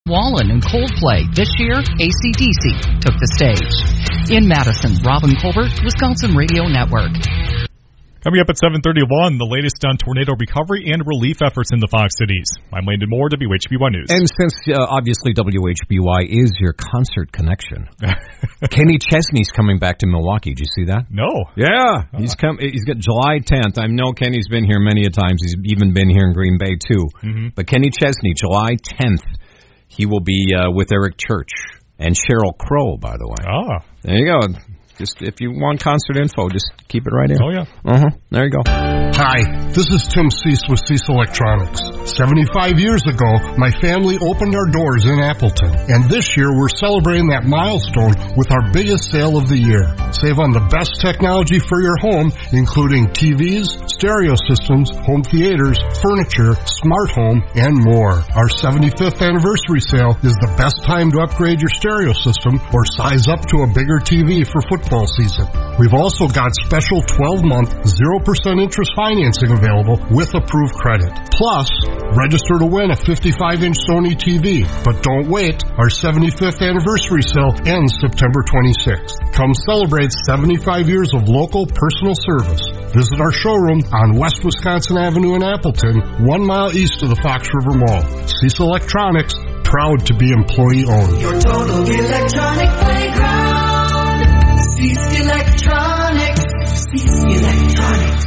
Wallen and Coldplay. This year, AC/DC took the stage. In Madison, Robin Colbert, Wisconsin Radio Network. Coming up at 7:31, the latest on tornado recovery and relief efforts in the Fox Cities. I'm Landon Moore, WHBY News. And since obviously WHBY is your concert connection, Kenny Chesney's coming back to Milwaukee. Did you see that? No. Yeah, he's got July 10th. I know Kenny's been here many a times. He's even been here in Green Bay too. Mm-hmm. But Kenny Chesney, July 10th, he will be with Eric Church and Sheryl Crow. By the way. Ah, there you go. Just if you want concert info, just keep it right in. Oh, yeah. There you go. Hi, this is Tim Cease with Cease Electronics. 75 years ago, my family opened our doors in Appleton. And this year, we're celebrating that milestone with our biggest sale of the year. Save on the best technology for your home, including TVs, stereo systems, home theaters, furniture, smart home, and more. Our 75th anniversary sale is the best time to upgrade your stereo system or size up to a bigger TV for football season. We've also got special 12-month 0% interest financing available with approved credit. Plus, register to win a 55-inch Sony TV. But don't wait. Our 75th anniversary sale ends September 26th. Come celebrate 75 years of local personal service. Visit our showroom on West Wisconsin Avenue in Appleton, 1 mile east of the Fox River Mall. Cease Electronics, proud to be employee-owned. Your total electronic playground. Cease Electronics. Cease Electronics.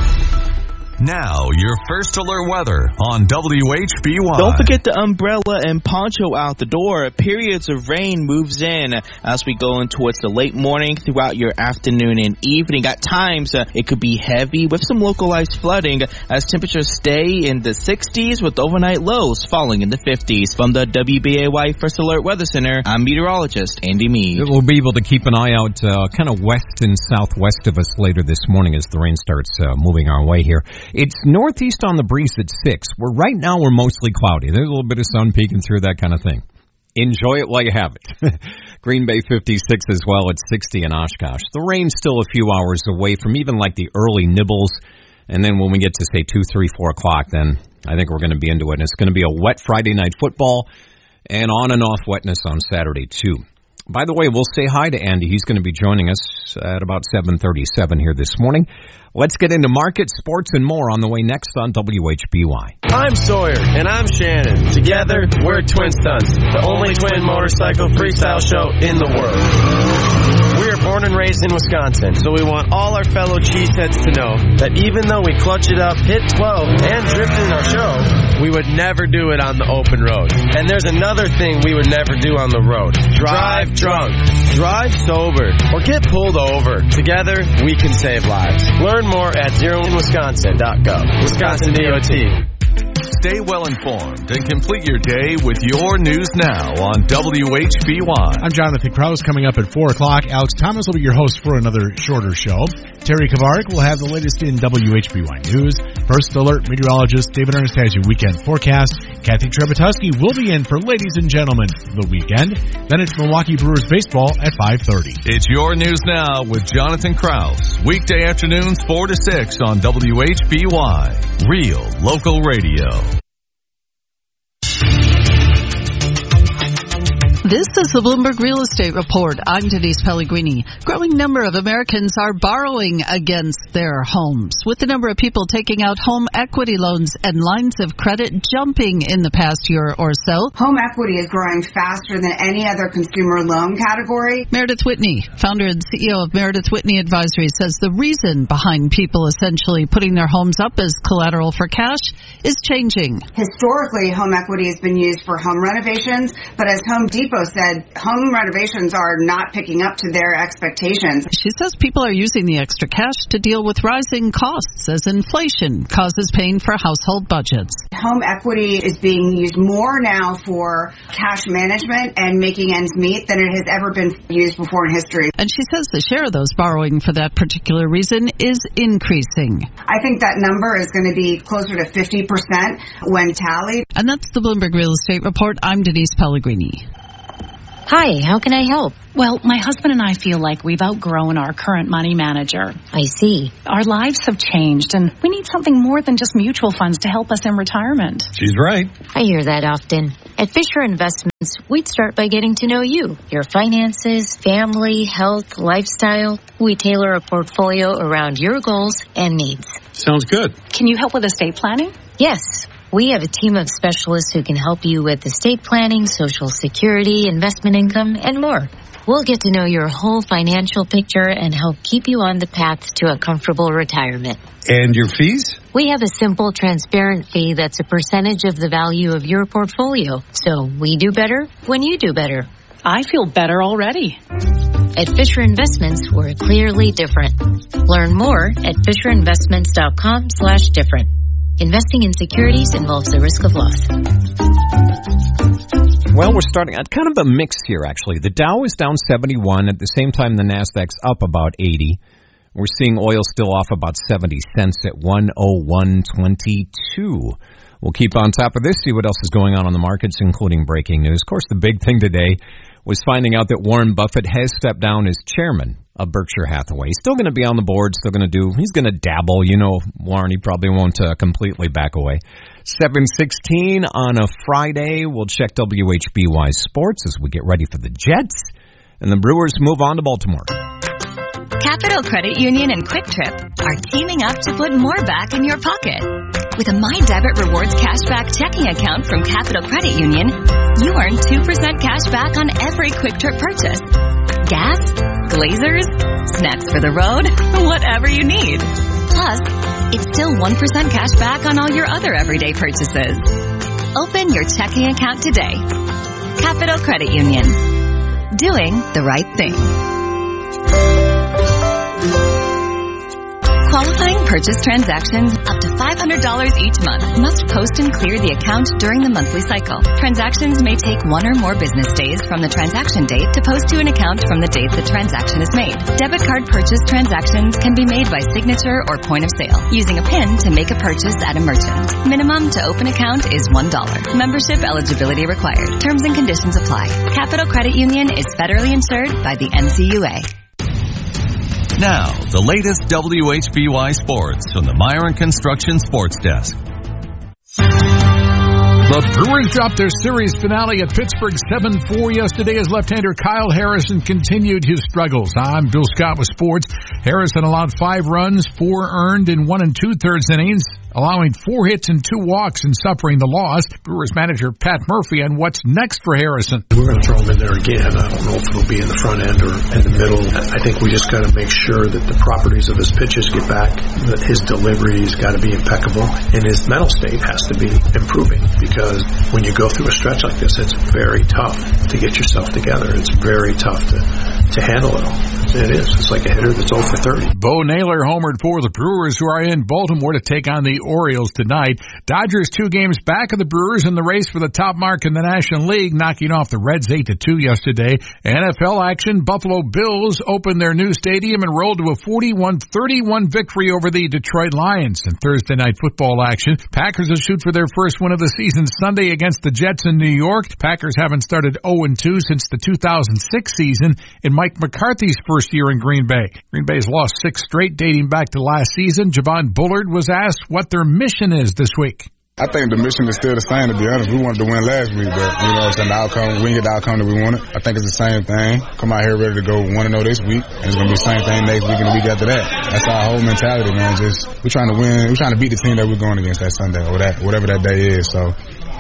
Now, your first alert weather on WHBY. Don't forget the umbrella and poncho out the door. Periods of rain moves in as we go in towards the late morning throughout your afternoon and evening. At times, it could be heavy with some localized flooding as temperatures stay in the 60s with overnight lows falling in the 50s. From the WBAY First Alert Weather Center, I'm meteorologist Andy Meade. We'll be able to keep an eye out kind of west and southwest of us later this morning as the rain starts moving our way here. It's northeast on the breeze at 6. Right now we're mostly cloudy. There's a little bit of sun peeking through, that kind of thing. Enjoy it while you have it. Green Bay 56 as well at 60 in Oshkosh. The rain's still a few hours away from even like the early nibbles. And then when we get to say 2, 3, 4 o'clock, then I think we're going to be into it. And it's going to be a wet Friday night football and on and off wetness on Saturday too. By the way, we'll say hi to Andy. He's going to be joining us at about 7:37 here this morning. Let's get into markets, sports, and more on the way next on WHBY. I'm Sawyer, and I'm Shannon. Together, we're Twin Stunts, the only twin motorcycle freestyle show in the world. We are born and raised in Wisconsin, so we want all our fellow cheeseheads to know that even though we clutch it up, hit 12, and drift in our show, we would never do it on the open road. And there's another thing we would never do on the road. Drive drunk, drive sober, or get pulled over. Together, we can save lives. Learn more at zeroinwisconsin.gov. Wisconsin DOT. Stay well informed and complete your day with your news now on WHBY. I'm Jonathan Krause. Coming up at 4 o'clock, Alex Thomas will be your host for another shorter show. Terry Kavarik will have the latest in WHBY News. First Alert meteorologist David Ernst has your weekend forecast. Kathy Trebatowski will be in for Ladies and Gentlemen the weekend. Then it's Milwaukee Brewers baseball at 5:30. It's your news now with Jonathan Krause. Weekday afternoons 4 to 6 on WHBY. Real local radio. This is the Bloomberg Real Estate Report. I'm Denise Pellegrini. Growing number of Americans are borrowing against their homes, with the number of people taking out home equity loans and lines of credit jumping in the past year or so. Home equity is growing faster than any other consumer loan category. Meredith Whitney, founder and CEO of Meredith Whitney Advisory, says the reason behind people essentially putting their homes up as collateral for cash is changing. Historically, home equity has been used for home renovations, but as Home Depot said, home renovations are not picking up to their expectations. She says people are using the extra cash to deal with rising costs as inflation causes pain for household budgets. Home equity is being used more now for cash management and making ends meet than it has ever been used before in history. And she says the share of those borrowing for that particular reason is increasing. I think that number is going to be closer to 50% when tallied. And that's the Bloomberg Real Estate Report. I'm Denise Pellegrini. Hi, how can I help? Well, my husband and I feel like we've outgrown our current money manager. I see. Our lives have changed, and we need something more than just mutual funds to help us in retirement. She's right. I hear that often. At Fisher Investments, we'd start by getting to know you, your finances, family, health, lifestyle. We tailor a portfolio around your goals and needs. Sounds good. Can you help with estate planning? Yes. We have a team of specialists who can help you with estate planning, Social Security, investment income, and more. We'll get to know your whole financial picture and help keep you on the path to a comfortable retirement. And your fees? We have a simple, transparent fee that's a percentage of the value of your portfolio. So we do better when you do better. I feel better already. At Fisher Investments, we're clearly different. Learn more at FisherInvestments.com/different. Investing in securities involves a risk of loss. Well, we're starting at kind of a mix here, actually. The Dow is down 71. At the same time, the Nasdaq's up about 80. We're seeing oil still off about 70 cents at 101.22. We'll keep on top of this, see what else is going on the markets, including breaking news. Of course, the big thing today was finding out that Warren Buffett has stepped down as chairman of Berkshire Hathaway. He's still going to be on the board, he's going to dabble. You know, Warren, he probably won't completely back away. 7:16 on a Friday. We'll check WHBY Sports as we get ready for the Jets. And the Brewers move on to Baltimore. Capital Credit Union and Quick Trip are teaming up to put more back in your pocket. With a My Debit Rewards cashback checking account from Capital Credit Union, you earn 2% cash back on every Quick Trip purchase. Gas, Glazers, snacks for the road, whatever you need. Plus, it's still 1% cash back on all your other everyday purchases. Open your checking account today. Capital Credit Union. Doing the right thing. Qualifying purchase transactions up to $500 each month must post and clear the account during the monthly cycle. Transactions may take 1 or more business days from the transaction date to post to an account from the date the transaction is made. Debit card purchase transactions can be made by signature or point of sale, using a PIN to make a purchase at a merchant. Minimum to open account is $1. Membership eligibility required. Terms and conditions apply. Capital Credit Union is federally insured by the NCUA. Now, the latest WHBY Sports from the Myron Construction Sports Desk. The Brewers dropped their series finale at Pittsburgh 7-4 yesterday as left-hander Kyle Harrison continued his struggles. I'm Bill Scott with sports. Harrison allowed 5 runs, 4 earned in 1 2/3 innings, allowing 4 hits and 2 walks and suffering the loss. Brewers manager Pat Murphy on what's next for Harrison. We're going to throw him in there again. I don't know if it'll be in the front end or in the middle. I think we just got to make sure that the properties of his pitches get back, that his delivery's got to be impeccable, and his mental state has to be improving, because when you go through a stretch like this, it's very tough to get yourself together. It's very tough to handle it all. It is. It's like a hitter that's 0 for 30. Bo Naylor homered for the Brewers, who are in Baltimore to take on the Orioles tonight. Dodgers 2 games back of the Brewers in the race for the top mark in the National League, knocking off the Reds 8-2 yesterday. NFL action, Buffalo Bills opened their new stadium and rolled to a 41-31 victory over the Detroit Lions. And Thursday night football action, Packers will shoot for their first win of the season Sunday against the Jets in New York. Packers haven't started 0-2 since the 2006 season in Mike McCarthy's first year in Green Bay. Green Bay's lost 6 straight dating back to last season. Javon Bullard was asked what their mission is this week. I think the mission is still the same, to be honest. We wanted to win last week, but, you know, the outcome, we didn't get the outcome that we wanted. I think it's the same thing. Come out here ready to go 1-0 this week, and it's going to be the same thing next week and the week after that. That's our whole mentality, man. We're trying to win. We're trying to beat the team that we're going against that Sunday or whatever that day is. So,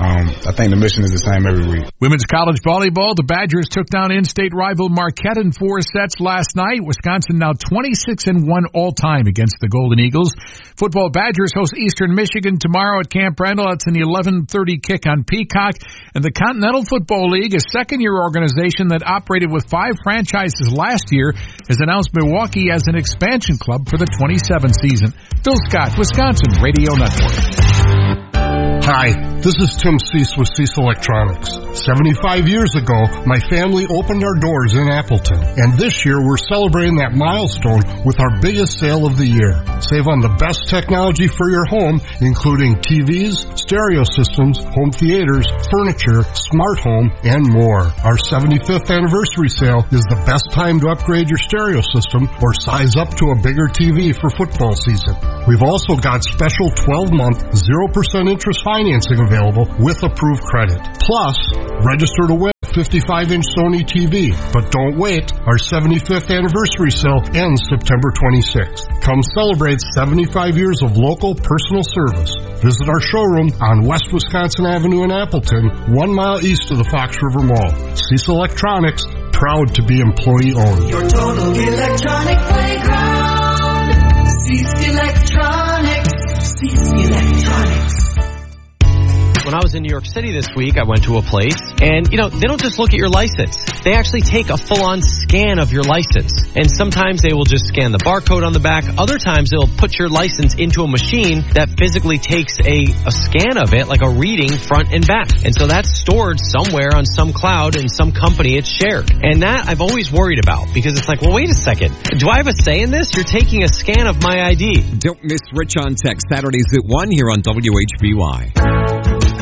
I think the mission is the same every week. Women's college volleyball, the Badgers took down in-state rival Marquette in 4 sets last night. Wisconsin now 26-1 all-time against the Golden Eagles. Football, Badgers host Eastern Michigan tomorrow at Camp Randall. That's an 11:30 kick on Peacock. And the Continental Football League, a second-year organization that operated with 5 franchises last year, has announced Milwaukee as an expansion club for the 27th season. Phil Scott, Wisconsin Radio Network. Hi, this is Tim Cease with Cease Electronics. 75 years ago, my family opened our doors in Appleton, and this year we're celebrating that milestone with our biggest sale of the year. Save on the best technology for your home, including TVs, stereo systems, home theaters, furniture, smart home, and more. Our 75th anniversary sale is the best time to upgrade your stereo system or size up to a bigger TV for football season. We've also got special 12-month, 0% interest financing available with approved credit. Plus, register to win a 55-inch Sony TV. But don't wait. Our 75th anniversary sale ends September 26th. Come celebrate 75 years of local personal service. Visit our showroom on West Wisconsin Avenue in Appleton, 1 mile east of the Fox River Mall. Cecil Electronics, proud to be employee-owned. Your total electronic playground. Cease Electronics. Cease Electronics. When I was in New York City this week, I went to a place, and, they don't just look at your license. They actually take a full-on scan of your license. And sometimes they will just scan the barcode on the back. Other times they'll put your license into a machine that physically takes a scan of it, like a reading front and back. And so that's stored somewhere on some cloud in some company it's shared. And that I've always worried about, because it's like, well, wait a second. Do I have a say in this? You're taking a scan of my ID. Don't miss Rich on Tech, Saturdays at 1 here on WHBY.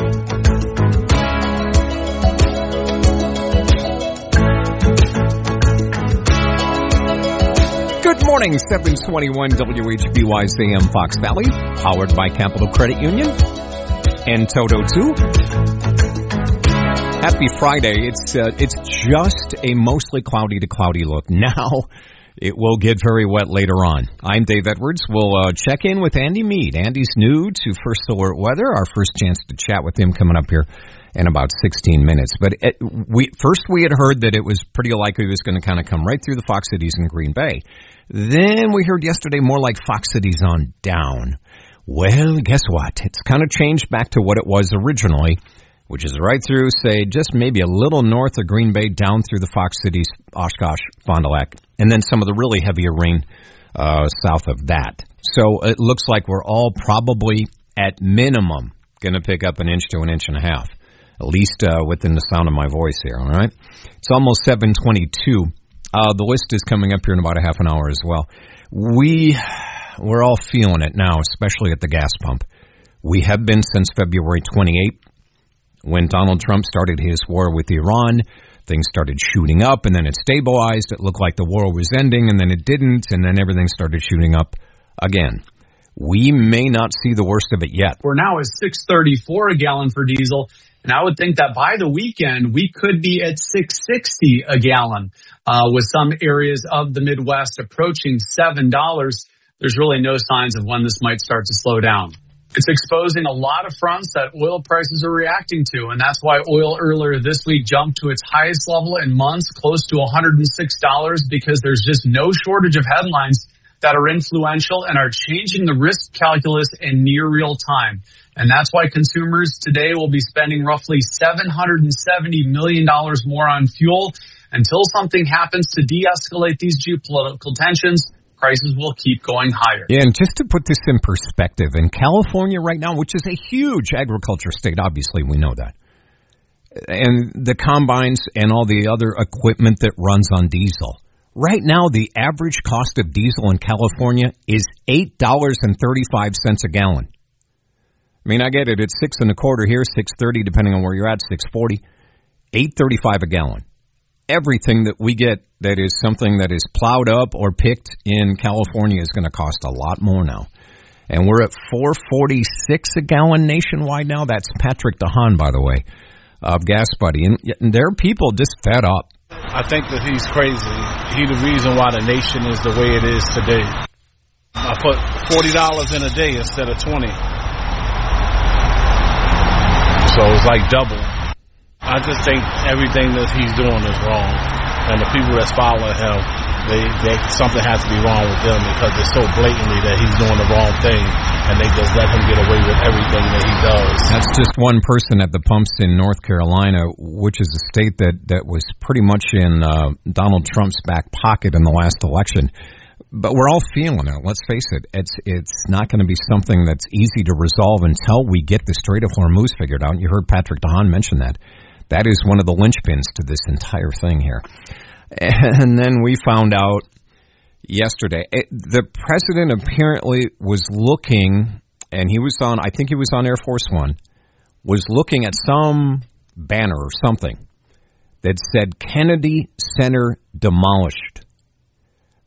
Good morning, 721 WHBY's AM Fox Valley, powered by Capital Credit Union and Toto 2. Happy Friday. It's just a mostly cloudy to cloudy look. Now it will get very wet later on. I'm Dave Edwards. We'll check in with Andy Mead. Andy's new to First Alert Weather. Our first chance to chat with him coming up here in about 16 minutes. But we had heard that it was pretty likely it was going to kind of come right through the Fox Cities in Green Bay. Then we heard yesterday more like Fox Cities on down. Well, guess what? It's kind of changed back to what it was originally, which is right through, say, just maybe a little north of Green Bay, down through the Fox Cities, Oshkosh, Fond du Lac, and then some of the really heavier rain south of that. So it looks like we're all probably, at minimum, going to pick up an inch to an inch and a half, at least within the sound of my voice here, all right? It's almost 7:22. The list is coming up here in about a half an hour as well. We're all feeling it now, especially at the gas pump. We have been since February 28th, when Donald Trump started his war with Iran. Things started shooting up, and then it stabilized. It looked like the war was ending, and then it didn't, and then everything started shooting up again. We may not see the worst of it yet. We're now at $6.34 a gallon for diesel, and I would think that by the weekend, we could be at $6.60 a gallon, with some areas of the Midwest approaching $7. There's really no signs of when this might start to slow down. It's exposing a lot of fronts that oil prices are reacting to, and that's why oil earlier this week jumped to its highest level in months, close to $106, because there's just no shortage of headlines that are influential and are changing the risk calculus in near real time. And that's why consumers today will be spending roughly $770 million more on fuel. Until something happens to de-escalate these geopolitical tensions, prices will keep going higher. Yeah, and just to put this in perspective, in California right now, which is a huge agriculture state, obviously we know that, and the combines and all the other equipment that runs on diesel, right now the average cost of diesel in California is $8.35 a gallon. I mean, I get it. It's $6.25 here, $6.30 depending on where you're at, $6.40, $8.35 a gallon. Everything that we get that is something that is plowed up or picked in California is going to cost a lot more now. And we're at $4.46 a gallon nationwide now. That's Patrick DeHaan, by the way, of Gas Buddy. And there are people just fed up. I think that he's crazy. He's the reason why the nation is the way it is today. I put $40 in a day instead of $20. So it's like double. I just think everything that he's doing is wrong. And the people that's following him, they something has to be wrong with them, because it's so blatantly that he's doing the wrong thing, and they just let him get away with everything that he does. That's just one person at the pumps in North Carolina, which is a state that was pretty much in Donald Trump's back pocket in the last election. But we're all feeling it. Let's face it. It's not going to be something that's easy to resolve until we get the Strait of Hormuz figured out. You heard Patrick DeHaan mention that. That is one of the linchpins to this entire thing here. And then we found out yesterday, the president apparently was looking, and he was on, I think he was on Air Force One, was looking at some banner or something that said Kennedy Center demolished.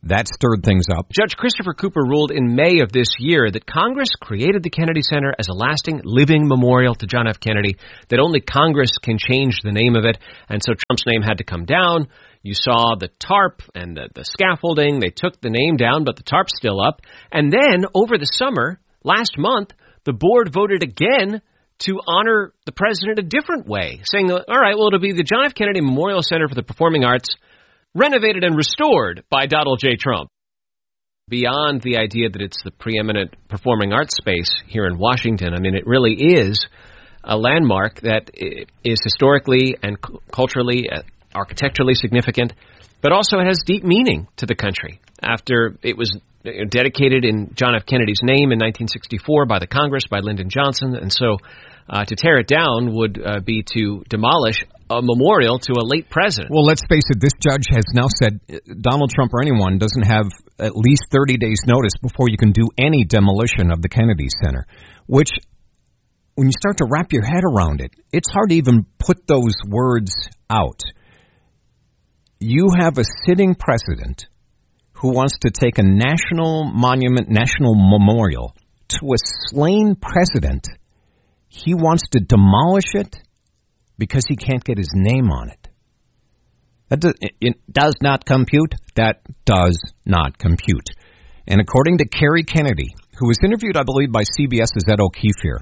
That stirred things up. Judge Christopher Cooper ruled in May of this year that Congress created the Kennedy Center as a lasting, living memorial to John F. Kennedy, that only Congress can change the name of it, and so Trump's name had to come down. You saw the tarp and the scaffolding. They took the name down, but the tarp's still up. And then, over the summer, last month, the board voted again to honor the president a different way, saying, all right, well, it'll be the John F. Kennedy Memorial Center for the Performing Arts, renovated and restored by Donald J. Trump. Beyond the idea that it's the preeminent performing arts space here in Washington, I mean, it really is a landmark that is historically and culturally, architecturally significant, but also has deep meaning to the country. After it was dedicated in John F. Kennedy's name in 1964 by the Congress, by Lyndon Johnson, and so to tear it down would be to demolish a memorial to a late president. Well, let's face it, this judge has now said Donald Trump or anyone doesn't have at least 30 days' notice before you can do any demolition of the Kennedy Center, which, when you start to wrap your head around it, it's hard to even put those words out. You have a sitting president who wants to take a national monument, national memorial to a slain president. He wants to demolish it because he can't get his name on it. It does not compute. That does not compute. And according to Kerry Kennedy, who was interviewed, I believe, by CBS's Ed O'Keefe here,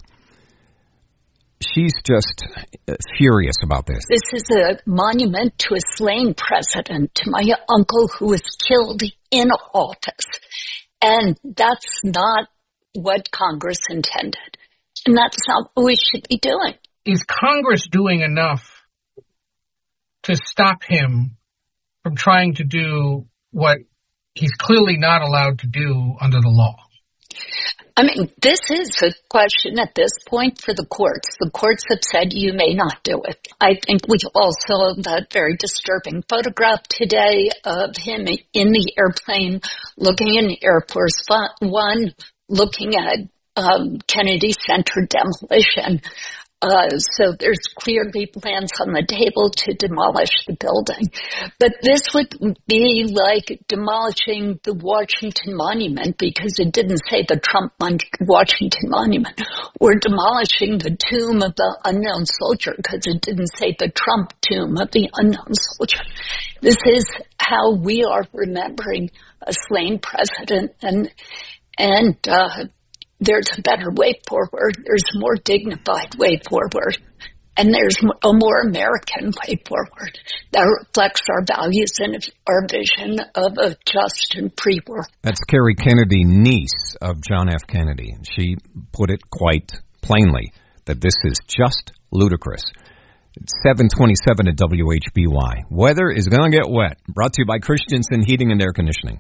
she's just furious about this. This is a monument to a slain president, to my uncle who was killed in office. And that's not what Congress intended. And that's not what we should be doing. Is Congress doing enough to stop him from trying to do what he's clearly not allowed to do under the law? I mean, this is a question at this point for the courts. The courts have said you may not do it. I think we all saw that very disturbing photograph today of him in the airplane looking in Air Force One, looking at Kennedy Center demolition. So there's clearly plans on the table to demolish the building. But this would be like demolishing the Washington Monument because it didn't say the Trump Washington Monument, or demolishing the tomb of the unknown soldier because it didn't say the Trump tomb of the unknown soldier. This is how we are remembering a slain president, and there's a better way forward. There's a more dignified way forward. And there's a more American way forward that reflects our values and our vision of a just and free world. That's Kerry Kennedy, niece of John F. Kennedy. She put it quite plainly that this is just ludicrous. It's 7:27 at WHBY. Weather is going to get wet. Brought to you by Christensen Heating and Air Conditioning.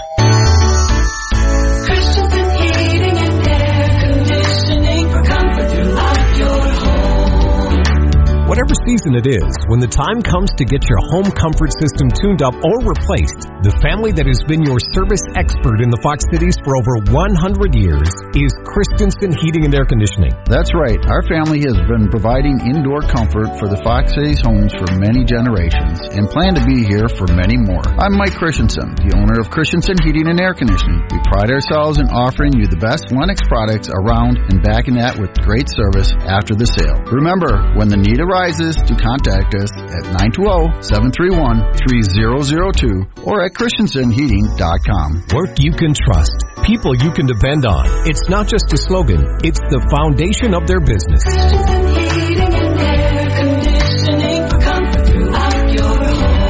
Whatever season it is, when the time comes to get your home comfort system tuned up or replaced, the family that has been your service expert in the Fox Cities for over 100 years is Christensen Heating and Air Conditioning. That's right. Our family has been providing indoor comfort for the Fox Cities homes for many generations and plan to be here for many more. I'm Mike Christensen, the owner of Christensen Heating and Air Conditioning. We pride ourselves in offering you the best Lennox products around and backing that with great service after the sale. Remember, when the need arises, to contact us at 920-731-3002 or at ChristensenHeating.com. Work you can trust. People you can depend on. It's not just a slogan. It's the foundation of their business. Heating and air conditioning for comfort throughout your home.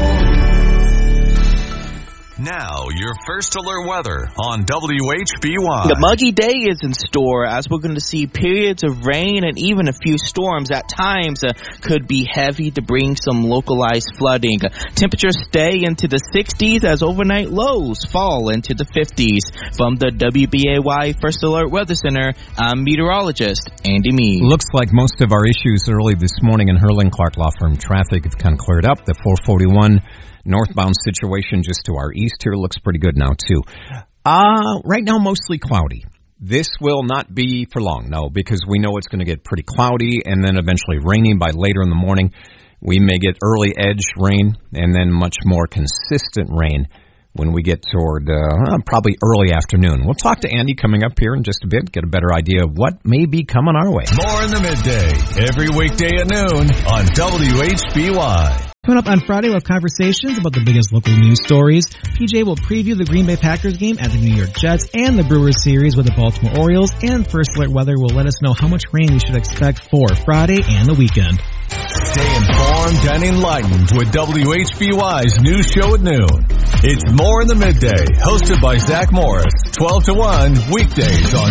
Now, your first alert weather on WHBY. The muggy day is in store as we're going to see periods of rain and even a few storms at times could be heavy to bring some localized flooding. Temperatures stay into the 60s as overnight lows fall into the 50s. From the WBAY First Alert Weather Center, I'm meteorologist Andy Meade. Looks like most of our issues early this morning in Hurling Clark Law Firm traffic have kind of cleared up. The 441 northbound situation just to our east here looks pretty good now, too. Right now, mostly cloudy. This will not be for long, no, because we know it's going to get pretty cloudy and then eventually raining by later in the morning. We may get early edge rain and then much more consistent rain when we get toward probably early afternoon. We'll talk to Andy coming up here in just a bit, get a better idea of what may be coming our way. More in the midday, every weekday at noon on WHBY. Coming up on Friday, we'll have conversations about the biggest local news stories. PJ will preview the Green Bay Packers game at the New York Jets and the Brewers series with the Baltimore Orioles. And First Alert Weather will let us know how much rain we should expect for Friday and the weekend. Stay informed and enlightened with WHBY's news show at noon. It's More in the Midday, hosted by Zach Morris, 12 to 1, weekdays on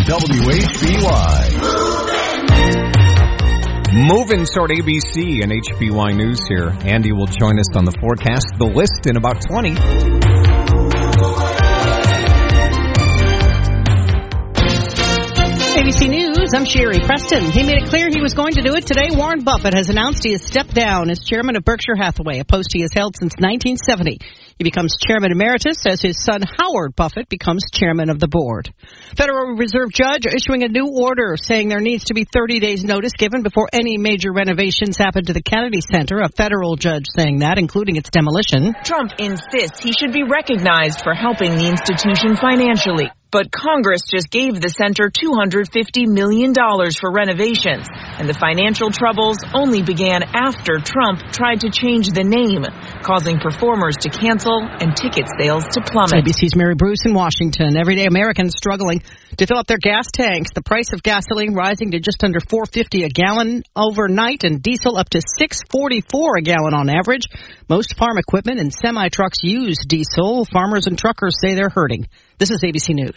WHBY. Moving toward ABC and HBY News here. Andy will join us on the forecast. The list in about 20. ABC News, I'm Sherry Preston. He made it clear he was going to do it today. Warren Buffett has announced he has stepped down as chairman of Berkshire Hathaway, a post he has held since 1970. He becomes chairman emeritus as his son Howard Buffett becomes chairman of the board. Federal Reserve judge issuing a new order saying there needs to be 30 days notice given before any major renovations happen to the Kennedy Center. A federal judge saying that, including its demolition. Trump insists he should be recognized for helping the institution financially. But Congress just gave the center $250 million for renovations, and the financial troubles only began after Trump tried to change the name, causing performers to cancel and ticket sales to plummet. ABC's Mary Bruce in Washington. Everyday Americans struggling to fill up their gas tanks. The price of gasoline rising to just under $4.50 a gallon overnight, and diesel up to $6.44 a gallon on average. Most farm equipment and semi-trucks use diesel. Farmers and truckers say they're hurting. This is ABC News.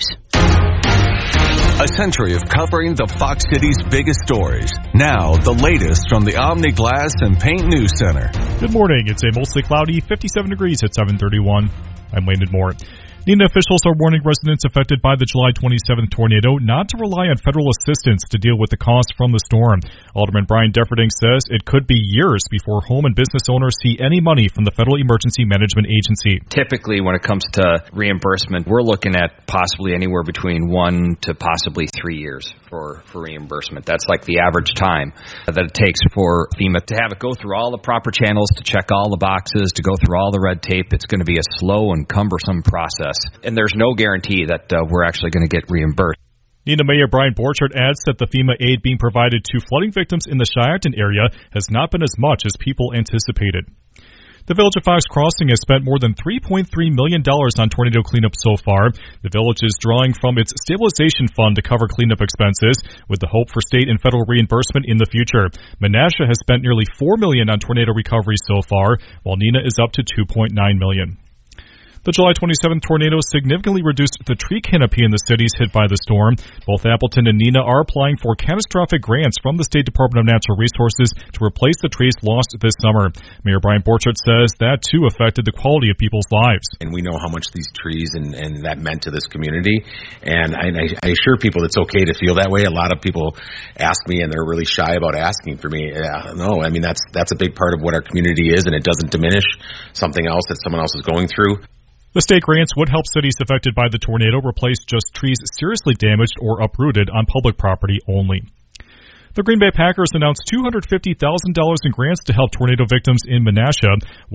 A century of covering the Fox City's biggest stories. Now, the latest from the Omni Glass and Paint News Center. Good morning. It's a mostly cloudy 57 degrees at 7:31. I'm Landon Moore. NENA officials are warning residents affected by the July 27th tornado not to rely on federal assistance to deal with the costs from the storm. Alderman Brian Deferding says it could be years before home and business owners see any money from the Federal Emergency Management Agency. Typically, when it comes to reimbursement, we're looking at possibly anywhere between 1 to possibly 3 years for reimbursement. That's like the average time that it takes for FEMA to have it go through all the proper channels, to check all the boxes, to go through all the red tape. It's going to be a slow and cumbersome process. And there's no guarantee that we're actually going to get reimbursed. NENA Mayor Brian Borchardt adds that the FEMA aid being provided to flooding victims in the Shiaton area has not been as much as people anticipated. The Village of Fox Crossing has spent more than $3.3 million on tornado cleanup so far. The village is drawing from its stabilization fund to cover cleanup expenses, with the hope for state and federal reimbursement in the future. Menasha has spent nearly $4 million on tornado recovery so far, while NENA is up to $2.9 million. The July 27th tornado significantly reduced the tree canopy in the cities hit by the storm. Both Appleton and NENA are applying for catastrophic grants from the State Department of Natural Resources to replace the trees lost this summer. Mayor Brian Borchardt says that, too, affected the quality of people's lives. And we know how much these trees and that meant to this community. And I assure people it's okay to feel that way. A lot of people ask me, and they're really shy about asking for me. No, I mean, that's a big part of what our community is, and it doesn't diminish something else that someone else is going through. The state grants would help cities affected by the tornado replace just trees seriously damaged or uprooted on public property only. The Green Bay Packers announced $250,000 in grants to help tornado victims in Menasha. $100,000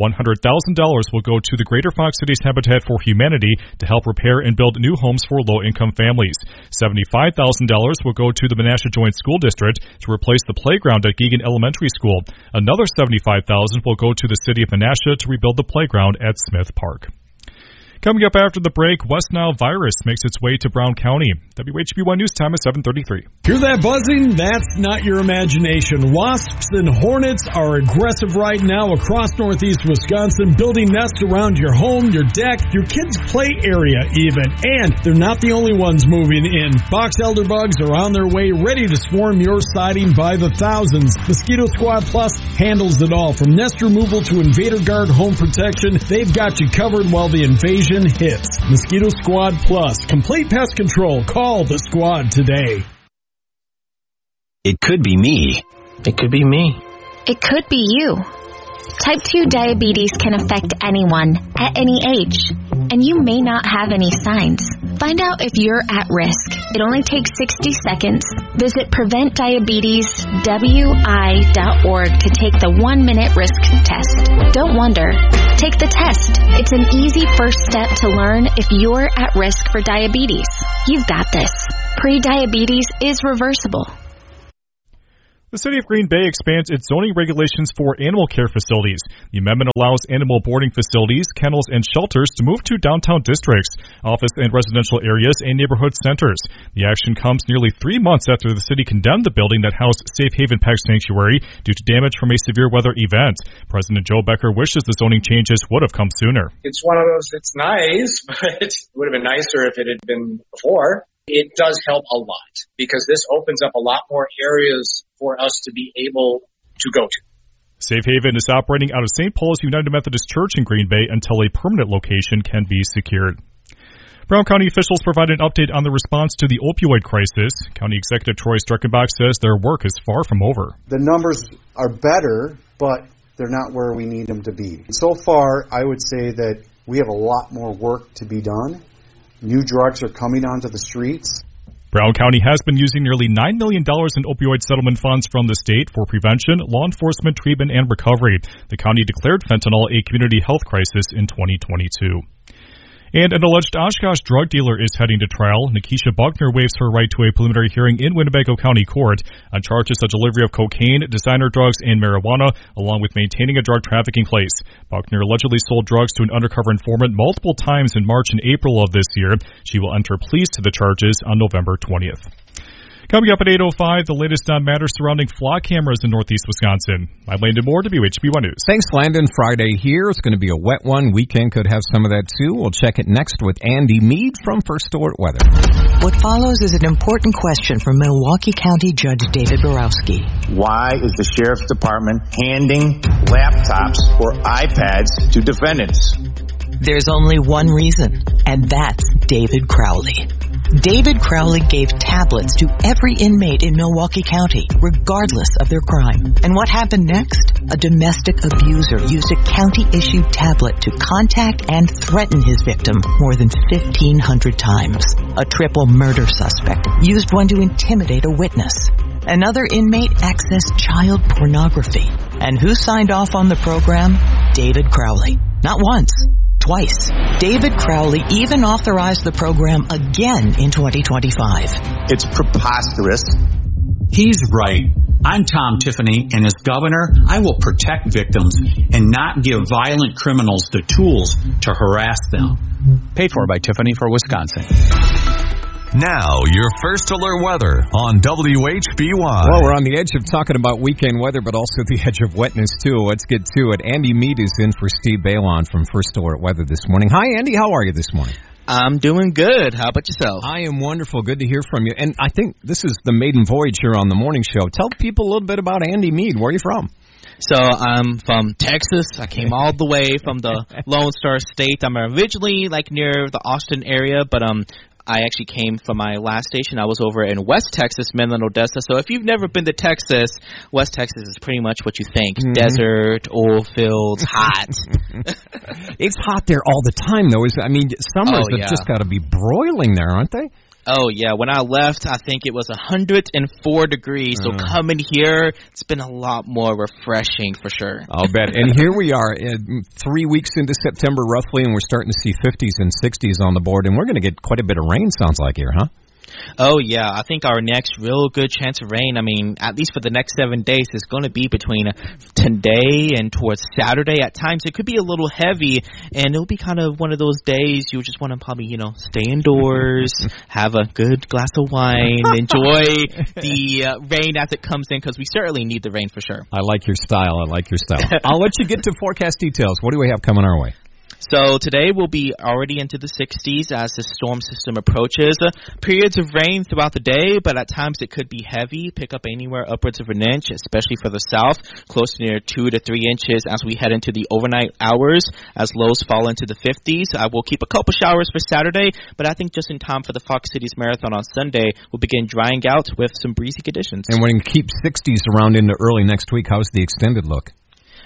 will go to the Greater Fox Cities Habitat for Humanity to help repair and build new homes for low-income families. $75,000 will go to the Menasha Joint School District to replace the playground at Geoghan Elementary School. Another $75,000 will go to the city of Menasha to rebuild the playground at Smith Park. Coming up after the break, West Nile virus makes its way to Brown County. WHB1 News Time is 7:33. Hear that buzzing? That's not your imagination. Wasps and hornets are aggressive right now across northeast Wisconsin, building nests around your home, your deck, your kids' play area even. And they're not the only ones moving in. Box elder bugs are on their way, ready to swarm your siding by the thousands. Mosquito Squad Plus handles it all. From nest removal to Invader Guard home protection, they've got you covered while the invasion hits. Mosquito Squad Plus. Complete pest control. Call the squad today. It could be me. It could be me. It could be you. Type 2 diabetes can affect anyone at any age, and you may not have any signs. Find out if you're at risk. It only takes 60 seconds. Visit PreventDiabetesWI.org to take the 1-minute risk test. Don't wonder. Take the test. It's an easy first step to learn if you're at risk for diabetes. You've got this. Pre-diabetes is reversible. The City of Green Bay expands its zoning regulations for animal care facilities. The amendment allows animal boarding facilities, kennels, and shelters to move to downtown districts, office and residential areas, and neighborhood centers. The action comes nearly 3 months after the city condemned the building that housed Safe Haven Pet Sanctuary due to damage from a severe weather event. President Joe Becker wishes the zoning changes would have come sooner. It's one of those, it's nice, but it would have been nicer if it had been before. It does help a lot because this opens up a lot more areas for us to be able to go to. Safe Haven is operating out of St. Paul's United Methodist Church in Green Bay until a permanent location can be secured. Brown County officials provide an update on the response to the opioid crisis. County Executive Troy Streckenbach says their work is far from over. The numbers are better, but they're not where we need them to be. So far, I would say that we have a lot more work to be done. New drugs are coming onto the streets. Brown County has been using nearly $9 million in opioid settlement funds from the state for prevention, law enforcement, treatment, and recovery. The county declared fentanyl a community health crisis in 2022. And an alleged Oshkosh drug dealer is heading to trial. Nikisha Buckner waives her right to a preliminary hearing in Winnebago County Court on charges of delivery of cocaine, designer drugs, and marijuana, along with maintaining a drug trafficking place. Buckner allegedly sold drugs to an undercover informant multiple times in March and April of this year. She will enter pleas to the charges on November 20th. Coming up at 8:05, the latest on matters surrounding flock cameras in northeast Wisconsin. I'm Landon Moore, WHB1 News. Thanks, Landon. Friday here. It's going to be a wet one. Weekend could have some of that, too. We'll check it next with Andy Mead from First Alert Weather. What follows is an important question from Milwaukee County Judge David Borowski. Why is the Sheriff's Department handing laptops or iPads to defendants? There's only one reason, and that's David Crowley. David Crowley gave tablets to every inmate in Milwaukee County, regardless of their crime. And what happened next? A domestic abuser used a county-issued tablet to contact and threaten his victim more than 1,500 times. A triple murder suspect used one to intimidate a witness. Another inmate accessed child pornography. And who signed off on the program? David Crowley. Not once. Twice. David Crowley even authorized the program again in 2025. It's preposterous. He's right. I'm Tom Tiffany, and as governor, I will protect victims and not give violent criminals the tools to harass them. Paid for by Tiffany for Wisconsin. Now, your First Alert weather on WHBY. Well, we're on the edge of talking about weekend weather, but also the edge of wetness, too. Let's get to it. Andy Mead is in for Steve Balon from First Alert Weather this morning. Hi, Andy. How are you this morning? I'm doing good. How about yourself? I am wonderful. Good to hear from you. And I think this is the maiden voyage here on the morning show. Tell people a little bit about Andy Mead. Where are you from? So I'm from Texas. I came all the way from the Lone Star State. I'm originally near the Austin area, but I actually came from my last station. I was over in West Texas, Midland, Odessa. So if you've never been to Texas, West Texas is pretty much what you think. Mm-hmm. Desert, oil fields, hot. It's hot there all the time, though. Summers have just got to be broiling there, aren't they? Oh, yeah. When I left, I think it was 104 degrees. So coming here, it's been a lot more refreshing for sure. I'll bet. And here we are 3 weeks into September roughly, and we're starting to see 50s and 60s on the board. And we're going to get quite a bit of rain, sounds like here, huh? Oh, yeah. I think our next real good chance of rain, at least for the next 7 days, is going to be between today and towards Saturday. At times, it could be a little heavy, and it'll be kind of one of those days you just want to probably, stay indoors, have a good glass of wine, enjoy the rain as it comes in, because we certainly need the rain for sure. I like your style. I'll let you get to forecast details. What do we have coming our way? So today we'll be already into the 60s as the storm system approaches. Periods of rain throughout the day, but at times it could be heavy, pick up anywhere upwards of an inch, especially for the south, close to near 2 to 3 inches as we head into the overnight hours as lows fall into the 50s. I will keep a couple showers for Saturday, but I think just in time for the Fox Cities Marathon on Sunday, we'll begin drying out with some breezy conditions. And we're going to keep 60s around into early next week. How's the extended look?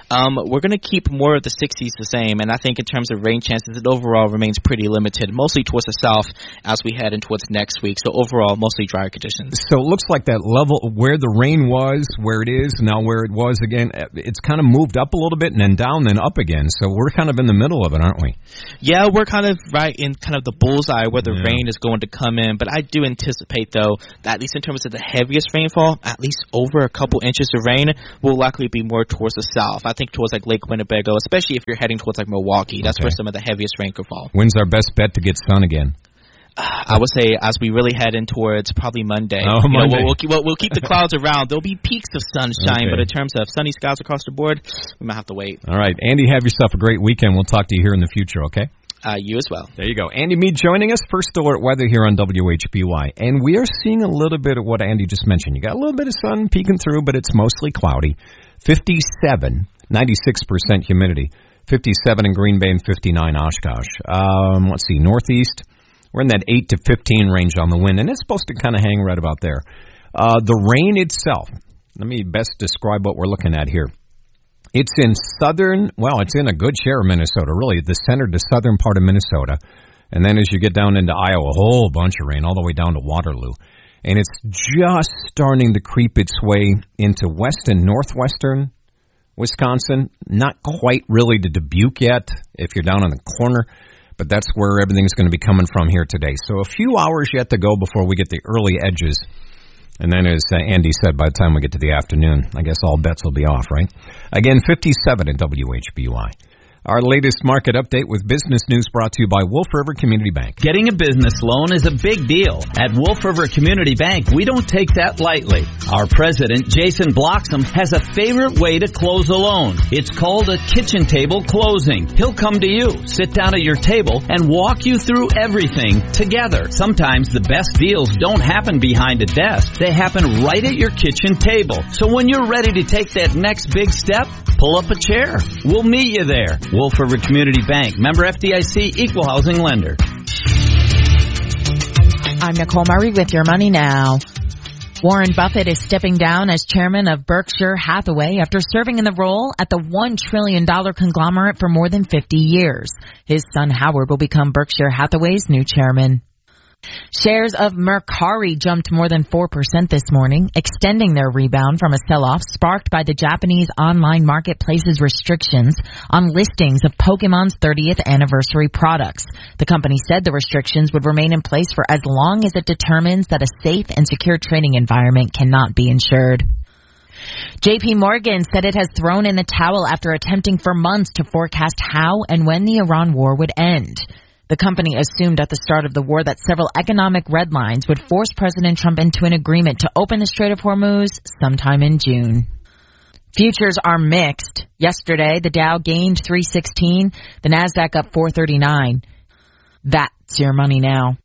We're going to keep more of the 60s the same, and I think in terms of rain chances, it overall remains pretty limited, mostly towards the south as we head in towards next week. So overall, mostly drier conditions. So it looks like that level where the rain was, where it is, now where it was again, it's kind of moved up a little bit and then down, then up again. So we're kind of in the middle of it, aren't we? Yeah, we're kind of right in kind of the bullseye where the rain is going to come in. But I do anticipate, though, that at least in terms of the heaviest rainfall, at least over a couple inches of rain will likely be more towards the south. I think towards like Lake Winnebago, especially if you're heading towards like Milwaukee. That's where some of the heaviest rain could fall. When's our best bet to get sun again? I would say as we really head in towards probably Monday. Monday. We'll keep the clouds around. There'll be peaks of sunshine, but in terms of sunny skies across the board, we might have to wait. All right. Andy, have yourself a great weekend. We'll talk to you here in the future, okay? You as well. There you go. Andy Mead joining us. First alert weather here on WHBY. And we are seeing a little bit of what Andy just mentioned. You got a little bit of sun peeking through, but it's mostly cloudy. 57, 96% humidity. 57 in Green Bay and 59 Oshkosh. Let's see, northeast. We're in that 8 to 15 range on the wind, and it's supposed to kind of hang right about there. The rain itself, let me best describe what we're looking at here. It's in it's in a good share of Minnesota, really, the center to southern part of Minnesota. And then as you get down into Iowa, a whole bunch of rain, all the way down to Waterloo. And it's just starting to creep its way into west and northwestern Wisconsin. Not quite really to Dubuque yet, if you're down in the corner. But that's where everything's going to be coming from here today. So a few hours yet to go before we get the early edges. And then, as Andy said, by the time we get to the afternoon, I guess all bets will be off, right? Again, 57 at WHBY. Our latest market update with business news brought to you by Wolf River Community Bank. Getting a business loan is a big deal. At Wolf River Community Bank, we don't take that lightly. Our president, Jason Bloxham, has a favorite way to close a loan. It's called a kitchen table closing. He'll come to you, sit down at your table, and walk you through everything together. Sometimes the best deals don't happen behind a desk. They happen right at your kitchen table. So when you're ready to take that next big step, pull up a chair. We'll meet you there. Wolf River Community Bank, member FDIC, equal housing lender. I'm Nicole Murray with Your Money Now. Warren Buffett is stepping down as chairman of Berkshire Hathaway after serving in the role at the $1 trillion conglomerate for more than 50 years. His son Howard will become Berkshire Hathaway's new chairman. Shares of Mercari jumped more than 4% this morning, extending their rebound from a sell-off sparked by the Japanese online marketplace's restrictions on listings of Pokemon's 30th anniversary products. The company said the restrictions would remain in place for as long as it determines that a safe and secure trading environment cannot be ensured. JP Morgan said it has thrown in the towel after attempting for months to forecast how and when the Iran war would end. The company assumed at the start of the war that several economic red lines would force President Trump into an agreement to open the Strait of Hormuz sometime in June. Futures are mixed. Yesterday, the Dow gained 316, the Nasdaq up 439. That's Your Money Now.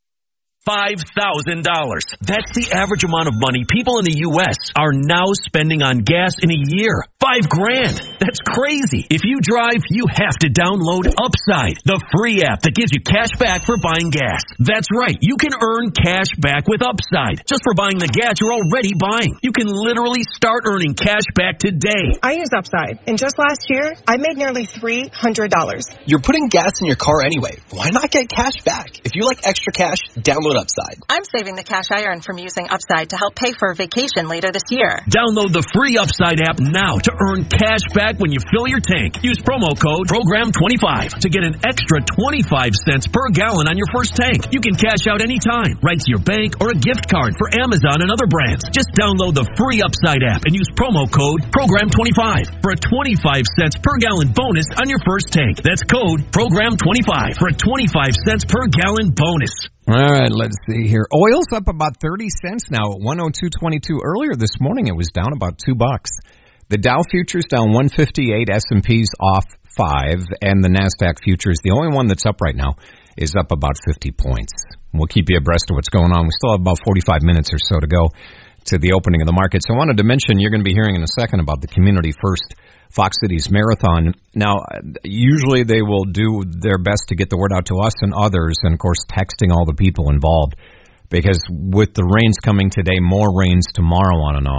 $5,000. That's the average amount of money people in the U.S. are now spending on gas in a year. $5,000. That's crazy. If you drive, you have to download Upside, the free app that gives you cash back for buying gas. That's right. You can earn cash back with Upside just for buying the gas you're already buying. You can literally start earning cash back today. I use Upside, and just last year, I made nearly $300. You're putting gas in your car anyway. Why not get cash back? If you like extra cash, download Upside. I'm saving the cash I earn from using Upside to help pay for a vacation later this year. Download the free Upside app now to earn cash back when you fill your tank. Use promo code PROGRAM25 to get an extra 25 cents per gallon on your first tank. You can cash out anytime, right to your bank or a gift card for Amazon and other brands. Just download the free Upside app and use promo code PROGRAM25 for a 25 cents per gallon bonus on your first tank. That's code PROGRAM25 for a 25 cents per gallon bonus. All right, let's see here. Oil's up about 30 cents now at 102.22. Earlier this morning, it was down about $2. The Dow futures down 158, S&P's off 5, and the Nasdaq futures, the only one that's up right now, is up about 50 points. We'll keep you abreast of what's going on. We still have about 45 minutes or so to go to the opening of the markets. I wanted to mention, you're going to be hearing in a second about the Community First Fox Cities Marathon. Now, usually they will do their best to get the word out to us and others, and, of course, texting all the people involved, because with the rains coming today, more rains tomorrow on and off.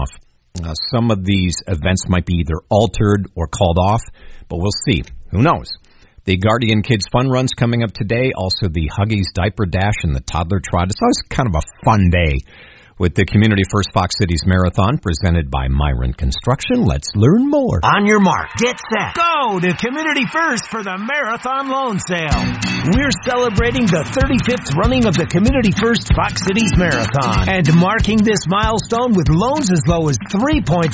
Some of these events might be either altered or called off, but we'll see. Who knows? The Guardian Kids Fun Run's coming up today. Also, the Huggies Diaper Dash and the Toddler Trot. It's always kind of a fun day with the Community First Fox Cities Marathon presented by Myron Construction. Let's learn more. On your mark, get set, go to Community First for the Marathon Loan Sale. We're celebrating the 35th running of the Community First Fox Cities Marathon and marking this milestone with loans as low as 3.5%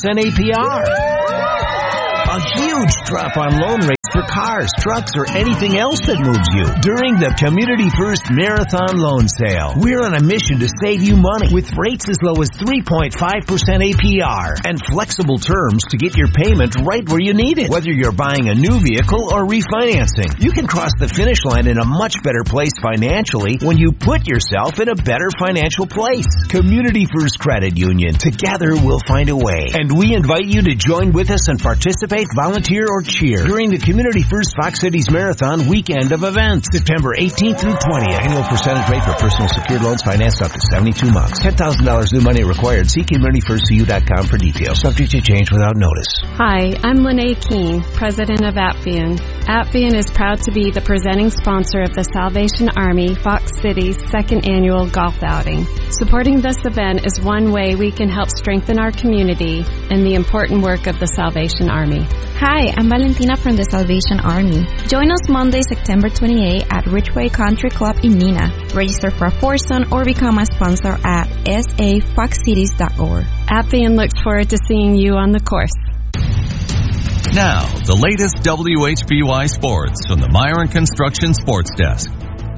APR. A huge drop on loan rates for cars, trucks, or anything else that moves you during the Community First Marathon Loan Sale. We're on a mission to save you money with rates as low as 3.5% APR and flexible terms to get your payment right where you need it. Whether you're buying a new vehicle or refinancing, you can cross the finish line in a much better place financially when you put yourself in a better financial place. Community First Credit Union. Together we'll find a way. And we invite you to join with us and participate, volunteer, or cheer during the Community First Fox Cities Marathon weekend of events, September 18th through 20th. Annual percentage rate for personal secured loans financed up to 72 months. $10,000 new money required. See CommunityFirstCU.com for details. Subject to change without notice. Hi, I'm Lene Keene, president of Appian. Appian is proud to be the presenting sponsor of the Salvation Army Fox Cities second annual golf outing. Supporting this event is one way we can help strengthen our community and the important work of the Salvation Army. Hi, I'm Valentina from the Salvation Army. Join us Monday, September 28 at Ridgeway Country Club in Neenah. Register for a foursome or become a sponsor at safoxcities.org. Appian looks forward to seeing you on the course. Now, the latest WHBY sports from the Myron Construction Sports Desk.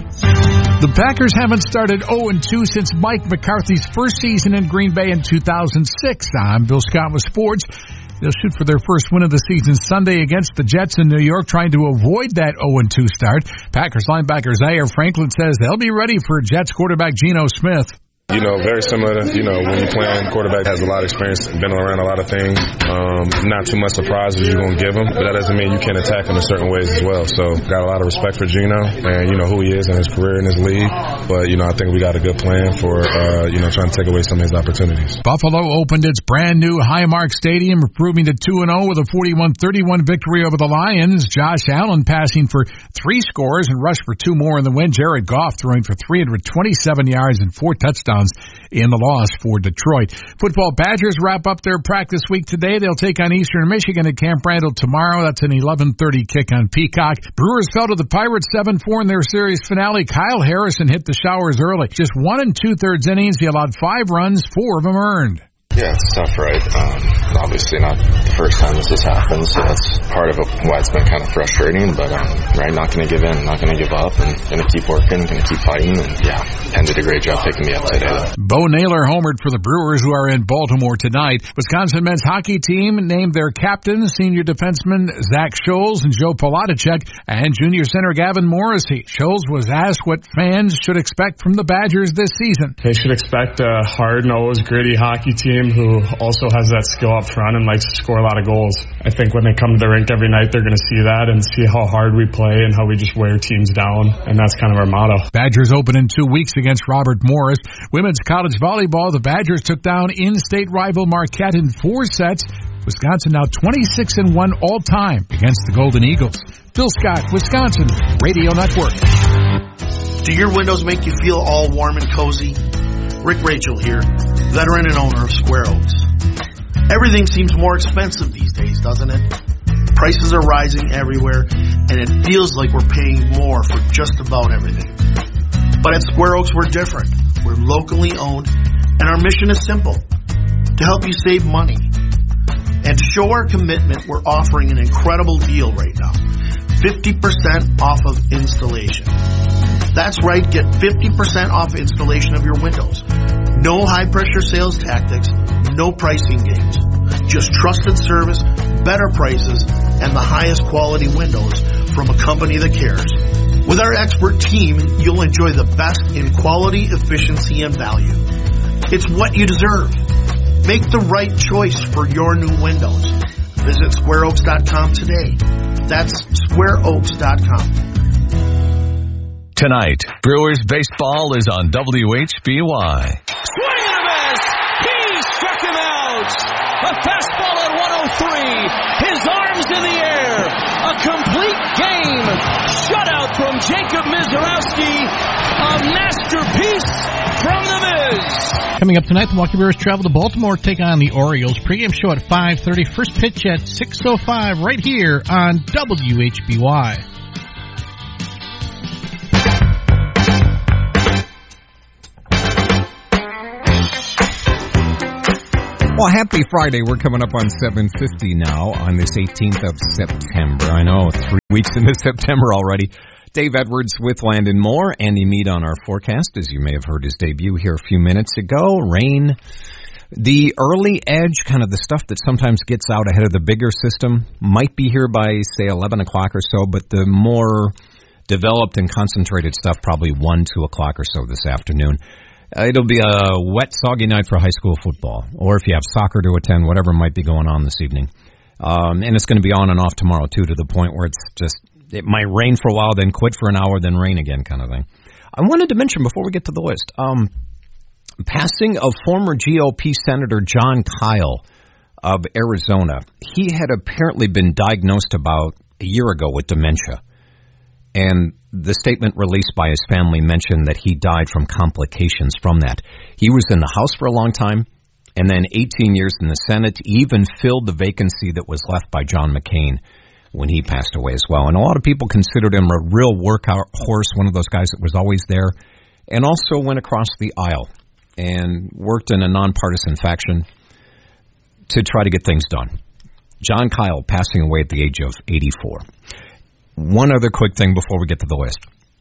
The Packers haven't started 0-2 since Mike McCarthy's first season in Green Bay in 2006. I'm Bill Scott with sports. They'll shoot for their first win of the season Sunday against the Jets in New York, trying to avoid that 0-2 start. Packers linebacker Zaire Franklin says they'll be ready for Jets quarterback Geno Smith. Very similar to, when you're playing, quarterback has a lot of experience, been around a lot of things. Not too much surprises you're going to give him, but that doesn't mean you can't attack him in certain ways as well. So, got a lot of respect for Geno and, who he is in his career in this league. But, I think we got a good plan for, trying to take away some of his opportunities. Buffalo opened its brand new Highmark Stadium, improving to 2-0 with a 41-31 victory over the Lions. Josh Allen passing for 3 scores and rushed for 2 more in the win. Jared Goff throwing for 327 yards and 4 touchdowns in the loss for Detroit. Football Badgers wrap up their practice week today. They'll take on Eastern Michigan at Camp Randall tomorrow. That's an 11:30 kick on Peacock. Brewers fell to the Pirates 7-4 in their series finale. Kyle Harrison hit the showers early. Just 1 2/3 innings. He allowed 5 runs, 4 of them earned. Yeah, it's tough, right? Obviously not the first time this has happened, so that's part of why it's been kind of frustrating, but right, not going to give in, not going to give up, and going to keep working, going to keep fighting, and yeah, Penn did a great job picking me up today. Bo Naylor homered for the Brewers, who are in Baltimore tonight. Wisconsin men's hockey team named their captains, senior defenseman Zach Scholes and Joe Polacek, and junior center Gavin Morrissey. Scholes was asked what fans should expect from the Badgers this season. They should expect a hard-nosed, gritty hockey team who also has that skill up front and likes to score a lot of goals. I think when they come to the rink every night, they're going to see that and see how hard we play and how we just wear teams down, and that's kind of our motto. Badgers open in 2 weeks against Robert Morris. Women's college volleyball, the Badgers took down in-state rival Marquette in 4 sets. Wisconsin now 26-1 all-time against the Golden Eagles. Phil Scott, Wisconsin Radio Network. Do your windows make you feel all warm and cozy? Rick Rachel here, veteran and owner of Square Oaks. Everything seems more expensive these days, doesn't it? Prices are rising everywhere, and it feels like we're paying more for just about everything. But at Square Oaks, we're different. We're locally owned, and our mission is simple: to help you save money. And to show our commitment, we're offering an incredible deal right now. 50% off of installation. That's right, get 50% off installation of your windows. No high-pressure sales tactics, no pricing games. Just trusted service, better prices, and the highest quality windows from a company that cares. With our expert team, you'll enjoy the best in quality, efficiency, and value. It's what you deserve. Make the right choice for your new windows. Visit SquareOaks.com today. That's SquareOaks.com. Tonight, Brewers baseball is on WHBY. Swing and a miss! He struck him out! Edwards. A fastball at 103. His arms in the air. A complete game. Shutout from Jacob Misiorowski. A masterpiece from the Miz. Coming up tonight, the Milwaukee Brewers travel to Baltimore to take on the Orioles. Pre-game show at 5:30. First pitch at 6:05 right here on WHBY. Well, happy Friday. We're coming up on 7:50 now on this 18th of September. I know, 3 weeks into September already. Dave Edwards with Landon Moore. Andy Mead on our forecast, as you may have heard his debut here a few minutes ago. Rain. The early edge, kind of the stuff that sometimes gets out ahead of the bigger system, might be here by, say, 11 o'clock or so, but the more developed and concentrated stuff probably 1, 2 o'clock or so this afternoon. It'll be a wet, soggy night for high school football, or if you have soccer to attend, whatever might be going on this evening. And it's going to be on and off tomorrow, too, to the point where it might rain for a while, then quit for an hour, then rain again kind of thing. I wanted to mention, before we get to the list, passing of former GOP Senator Jon Kyl of Arizona. He had apparently been diagnosed about a year ago with dementia. And the statement released by his family mentioned that he died from complications from that. He was in the House for a long time, and then 18 years in the Senate. He even filled the vacancy that was left by John McCain when he passed away as well. And a lot of people considered him a real workhorse, one of those guys that was always there, and also went across the aisle and worked in a nonpartisan faction to try to get things done. Jon Kyl passing away at the age of 84. One other quick thing before we get to the list.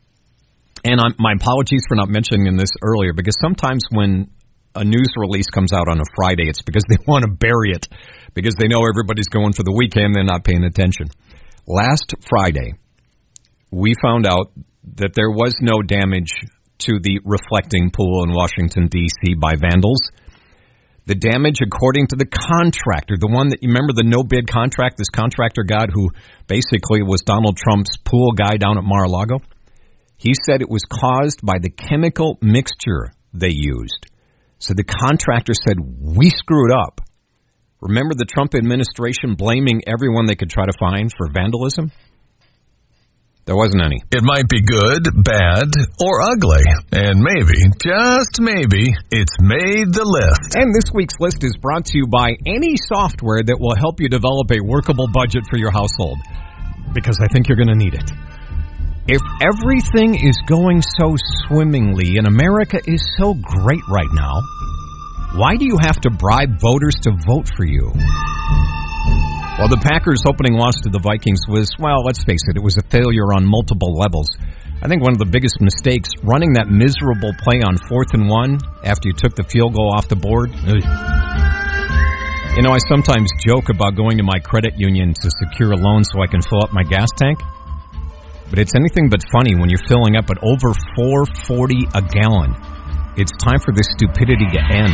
And my apologies for not mentioning this earlier, because sometimes when a news release comes out on a Friday, it's because they want to bury it, because they know everybody's going for the weekend, they're not paying attention. Last Friday, we found out that there was no damage to the reflecting pool in Washington, D.C. by vandals. The damage, according to the contractor, the one that, you remember the no-bid contract, this contractor guy who basically was Donald Trump's pool guy down at Mar-a-Lago, he said it was caused by the chemical mixture they used. So the contractor said, we screwed up. Remember the Trump administration blaming everyone they could try to find for vandalism? There wasn't any. It might be good, bad, or ugly. And maybe, just maybe, it's made the list. And this week's list is brought to you by any software that will help you develop a workable budget for your household. Because I think you're going to need it. If everything is going so swimmingly and America is so great right now, why do you have to bribe voters to vote for you? Well, the Packers' opening loss to the Vikings was, well, let's face it, it was a failure on multiple levels. I think one of the biggest mistakes, running that miserable play on 4th and 1 after you took the field goal off the board. Ugh. You know, I sometimes joke about going to my credit union to secure a loan so I can fill up my gas tank. But it's anything but funny when you're filling up at over $4.40 a gallon. It's time for this stupidity to end.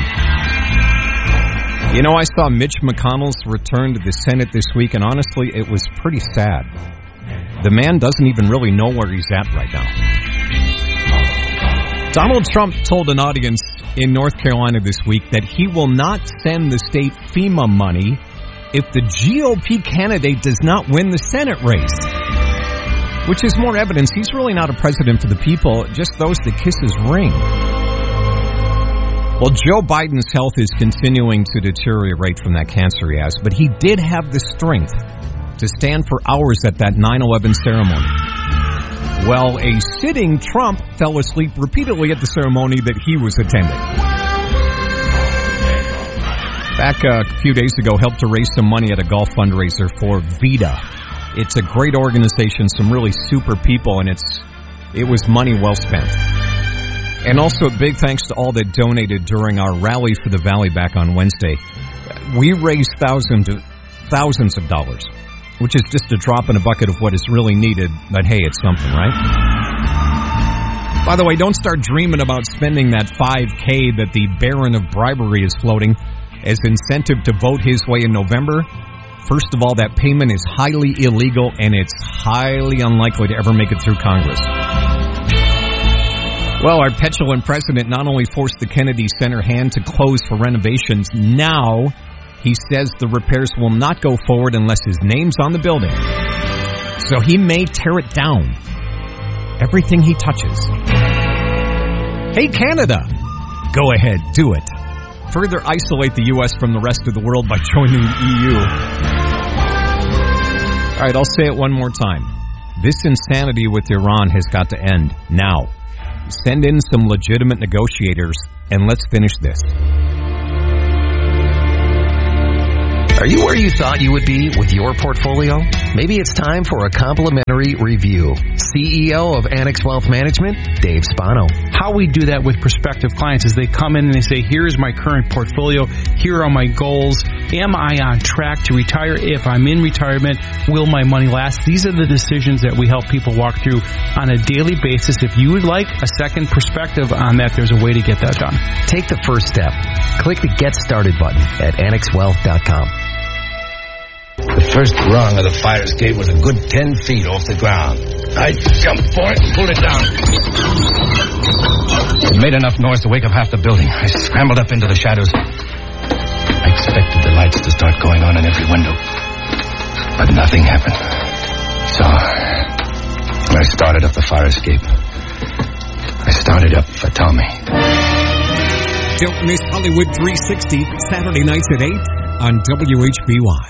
You know, I saw Mitch McConnell's return to the Senate this week, and honestly, it was pretty sad. The man doesn't even really know where he's at right now. Donald Trump told an audience in North Carolina this week that he will not send the state FEMA money if the GOP candidate does not win the Senate race. Which is more evidence he's really not a president for the people, just those that kiss his ring. Well, Joe Biden's health is continuing to deteriorate from that cancer he has, but he did have the strength to stand for hours at that 9/11 ceremony. Well, a sitting Trump fell asleep repeatedly at the ceremony that he was attending. Back a few days ago, helped to raise some money at a golf fundraiser for VITA. It's a great organization, some really super people, and it was money well spent. And also a big thanks to all that donated during our Rally for the Valley back on Wednesday. We raised thousands of dollars, which is just a drop in a bucket of what is really needed, but hey, it's something, right? By the way, don't start dreaming about spending that $5,000 that the Baron of Bribery is floating as incentive to vote his way in November. First of all, that payment is highly illegal, and it's highly unlikely to ever make it through Congress. Well, our petulant president not only forced the Kennedy Center hand to close for renovations, now He says the repairs will not go forward unless his name's on the building. So he may tear it down. Everything he touches. Hey, Canada! Go ahead, do it. Further isolate the U.S. from the rest of the world by joining the EU. All right, I'll say it one more time. This insanity with Iran has got to end now. Send in some legitimate negotiators, and let's finish this. Are you where you thought you would be with your portfolio? Maybe it's time for a complimentary review. CEO of Annex Wealth Management, Dave Spano. How we do that with prospective clients is they come in and they say, here's my current portfolio, here are my goals, am I on track to retire? If I'm in retirement, will my money last? These are the decisions that we help people walk through on a daily basis. If you would like a second perspective on that, there's a way to get that done. Take the first step. Click the Get Started button at AnnexWealth.com. The first rung of the fire escape was a good 10 feet off the ground. I jumped for it and pulled it down. It made enough noise to wake up half the building. I scrambled up into the shadows. I expected the lights to start going on in every window, but nothing happened. So I started up the fire escape. I started up for Tommy. Don't miss Hollywood 360, Saturday nights at 8 on WHBY.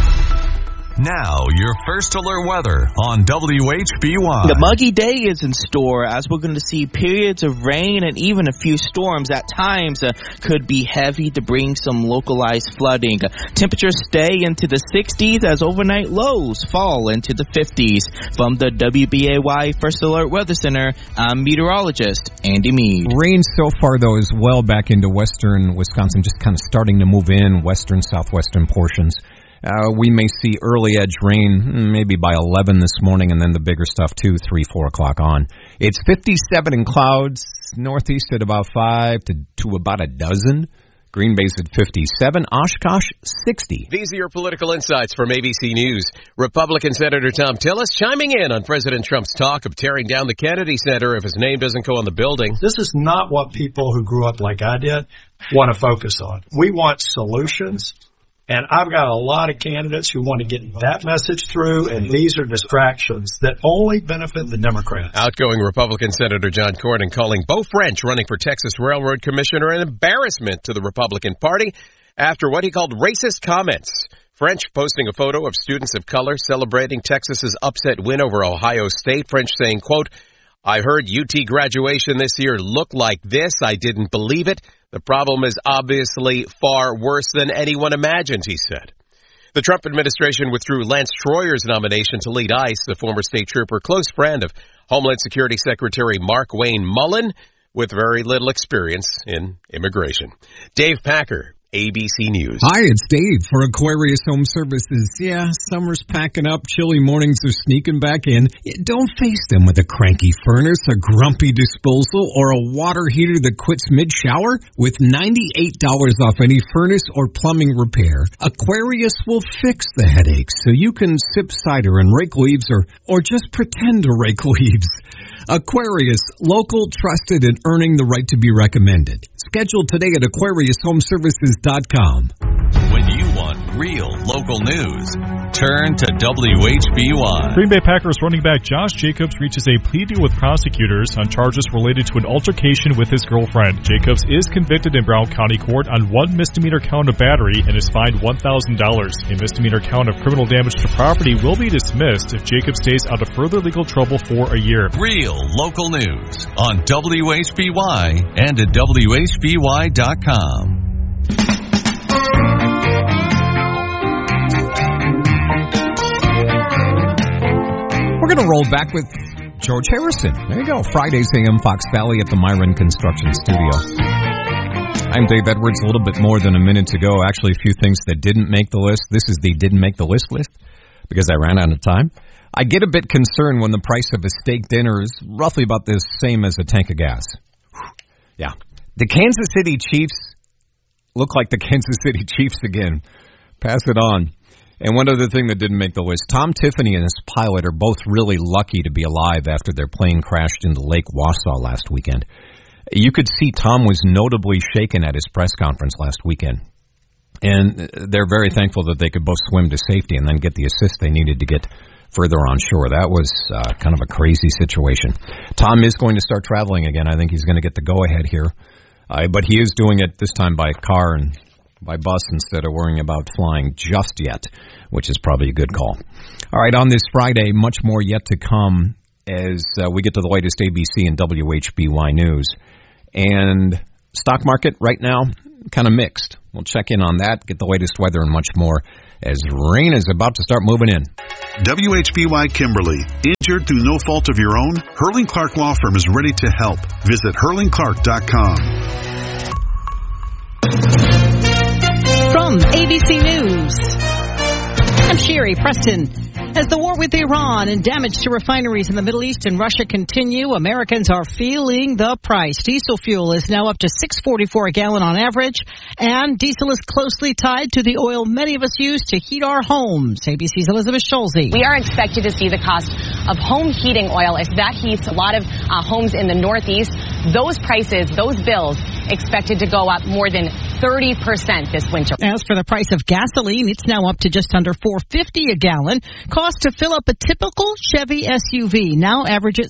Now, your first alert weather on WHBY. The muggy day is in store as we're going to see periods of rain and even a few storms at times could be heavy to bring some localized flooding. Temperatures stay into the 60s as overnight lows fall into the 50s. From the WBAY First Alert Weather Center, I'm meteorologist Andy Mead. Rain so far, though, is well back into western Wisconsin, just kind of starting to move in western, southwestern portions. We may see early edge rain maybe by 11 this morning, and then the bigger stuff 2, 3, 4 o'clock on. It's 57 in clouds, northeast at about 5 to about a dozen. Green Bay's at 57, Oshkosh 60. These are your political insights from ABC News. Republican Senator Tom Tillis chiming in on President Trump's talk of tearing down the Kennedy Center if his name doesn't go on the building. This is not what people who grew up like I did want to focus on. We want solutions. And I've got a lot of candidates who want to get that message through, and these are distractions that only benefit the Democrats. Outgoing Republican Senator John Cornyn calling Beau French running for Texas Railroad Commissioner an embarrassment to the Republican Party after what he called racist comments. French posting a photo of students of color celebrating Texas's upset win over Ohio State. French saying, quote, I heard UT graduation this year looked like this. I didn't believe it. The problem is obviously far worse than anyone imagined, he said. The Trump administration withdrew Lance Troyer's nomination to lead ICE, the former state trooper, close friend of Homeland Security Secretary Markwayne Mullin, with very little experience in immigration. Dave Packer, ABC News. Hi, it's Dave for Aquarius Home Services. Yeah, summer's packing up, chilly mornings are sneaking back in. Don't face them with a cranky furnace, a grumpy disposal, or a water heater that quits mid-shower. With $98 off any furnace or plumbing repair, Aquarius will fix the headaches so you can sip cider and rake leaves or just pretend to rake leaves. Aquarius, local, trusted, and earning the right to be recommended. Schedule today at AquariusHomeservices.com. When you want real local news, turn to WHBY. Green Bay Packers running back Josh Jacobs reaches a plea deal with prosecutors on charges related to an altercation with his girlfriend. Jacobs is convicted in Brown County Court on one misdemeanor count of battery and is fined $1,000. A misdemeanor count of criminal damage to property will be dismissed if Jacob stays out of further legal trouble for a year. Real local news on WHBY and at WHBY.com. We're going to roll back with George Harrison. There you go. Fridays AM Fox Valley at the Myron Construction Studio. I'm Dave Edwards. A little bit more than a minute to go. Actually, a few things that didn't make the list. This is the didn't make the list because I ran out of time. I get a bit concerned when the price of a steak dinner is roughly about the same as a tank of gas. Yeah. The Kansas City Chiefs look like the Kansas City Chiefs again. Pass it on. And one other thing that didn't make the list, Tom Tiffany and his pilot are both really lucky to be alive after their plane crashed into Lake Wausau last weekend. You could see Tom was notably shaken at his press conference last weekend. And they're very thankful that they could both swim to safety and then get the assist they needed to get further on shore. That was kind of a crazy situation. Tom is going to start traveling again. I think he's going to get the go-ahead here. But he is doing it this time by car and by bus instead of worrying about flying just yet, which is probably a good call. All right, on this Friday, much more yet to come as we get to the latest ABC and WHBY news. And stock market right now, kind of mixed. We'll check in on that, get the latest weather and much more as rain is about to start moving in. WHBY Kimberly. Injured through no fault of your own? Hurling Clark Law Firm is ready to help. Visit hurlingclark.com. From ABC News, I'm Sherry Preston. As the war with Iran and damage to refineries in the Middle East and Russia continue, Americans are feeling the price. Diesel fuel is now up to $6.44 a gallon on average, and diesel is closely tied to the oil many of us use to heat our homes. ABC's Elizabeth Schulze. We are expected to see the cost of home heating oil as that heats a lot of homes in the Northeast. Those prices, those bills, expected to go up more than 30% this winter. As for the price of gasoline, it's now up to just under $4.50 a gallon. Cost to fill up a typical Chevy SUV now averages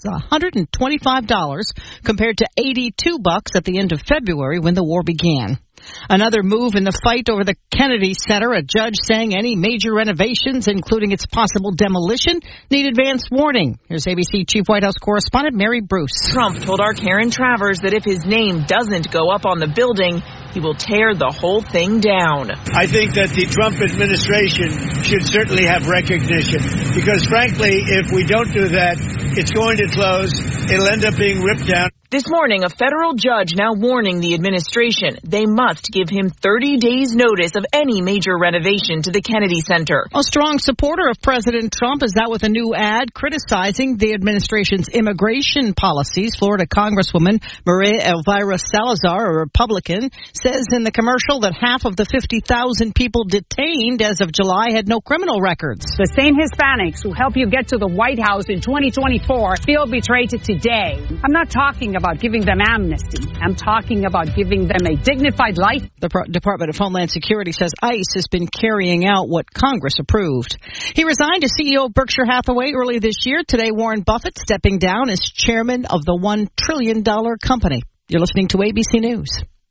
$125 compared to $82 at the end of February when the war began. Another move in the fight over the Kennedy Center, a judge saying any major renovations, including its possible demolition, need advance warning. Here's ABC Chief White House correspondent Mary Bruce. Trump told our Karen Travers that if his name doesn't go up on the building, he will tear the whole thing down. I think that the Trump administration should certainly have recognition because, frankly, if we don't do that, it's going to close. It'll end up being ripped down. This morning, a federal judge now warning the administration they must give him 30 days notice of any major renovation to the Kennedy Center. A strong supporter of President Trump is out with a new ad criticizing the administration's immigration policies. Florida Congresswoman Maria Elvira Salazar, a Republican, says in the commercial that half of the 50,000 people detained as of July had no criminal records. The same Hispanics who help you get to the White House in 2024 feel betrayed today. I'm not talking about giving them amnesty. I'm talking about giving them a dignified life. The Department of Homeland Security says ICE has been carrying out what Congress approved. He resigned as CEO of Berkshire Hathaway early this year. Today, Warren Buffett stepping down as chairman of the $1 trillion company. You're listening to ABC News.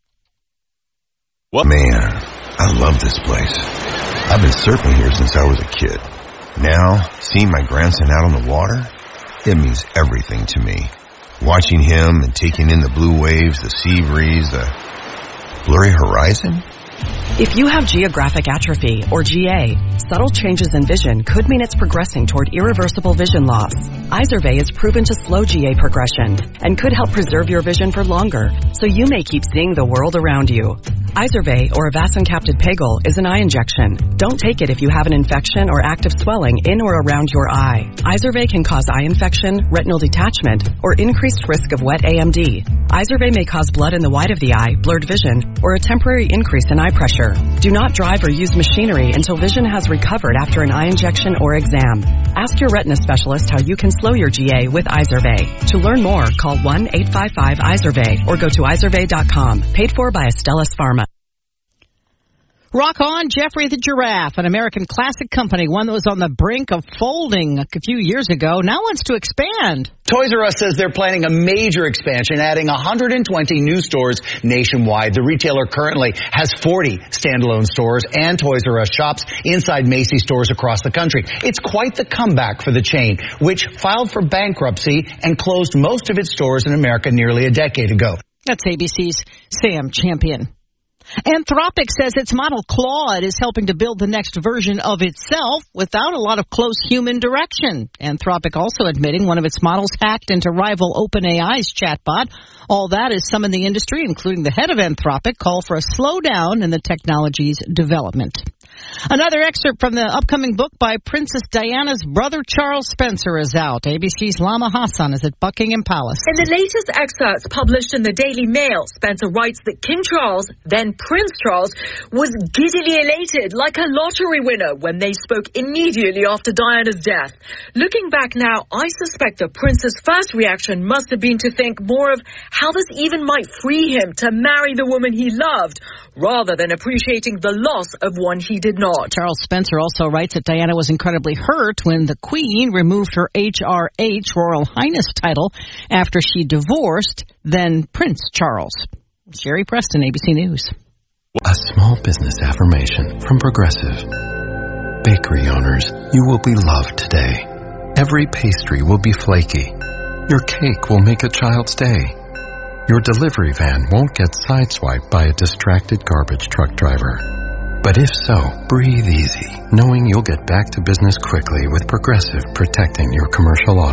Man, I love this place. I've been surfing here since I was a kid. Now, seeing my grandson out on the water, it means everything to me. Watching him and taking in the blue waves, the sea breeze, the blurry horizon. If you have geographic atrophy, or GA, subtle changes in vision could mean it's progressing toward irreversible vision loss. Izervay is proven to slow GA progression and could help preserve your vision for longer, so you may keep seeing the world around you. Izervay, or avacincaptad pegol, is an eye injection. Don't take it if you have an infection or active swelling in or around your eye. Izervay can cause eye infection, retinal detachment, or increased risk of wet AMD. Izervay may cause blood in the white of the eye, blurred vision, or a temporary increase in eye pressure. Do not drive or use machinery until vision has recovered after an eye injection or exam. Ask your retina specialist how you can slow your GA with Izervay. To learn more, call 1-855-IZERVAY or go to izervay.com. Paid for by Astellas Pharma. Rock on Jeffrey the Giraffe, an American classic company, one that was on the brink of folding a few years ago, now wants to expand. Toys R Us says they're planning a major expansion, adding 120 new stores nationwide. The retailer currently has 40 standalone stores and Toys R Us shops inside Macy's stores across the country. It's quite the comeback for the chain, which filed for bankruptcy and closed most of its stores in America nearly a decade ago. That's ABC's Sam Champion. Anthropic says its model Claude is helping to build the next version of itself without a lot of close human direction. Anthropic also admitting one of its models hacked into rival OpenAI's chatbot. All that is some in the industry, including the head of Anthropic, call for a slowdown in the technology's development. Another excerpt from the upcoming book by Princess Diana's brother Charles Spencer is out. ABC's Lama Hassan is at Buckingham Palace. In the latest excerpts published in the Daily Mail, Spencer writes that King Charles, then Prince Charles, was giddily elated like a lottery winner when they spoke immediately after Diana's death. Looking back now, I suspect the prince's first reaction must have been to think more of how this even might free him to marry the woman he loved, rather than appreciating the loss of one he did not. Charles Spencer also writes that Diana was incredibly hurt when the Queen removed her HRH, Royal Highness title, after she divorced then Prince Charles. Sherry Preston, ABC News. A small business affirmation from Progressive. Bakery owners, you will be loved today. Every pastry will be flaky. Your cake will make a child's day. Your delivery van won't get sideswiped by a distracted garbage truck driver. But if so, breathe easy, knowing you'll get back to business quickly with Progressive protecting your commercial auto.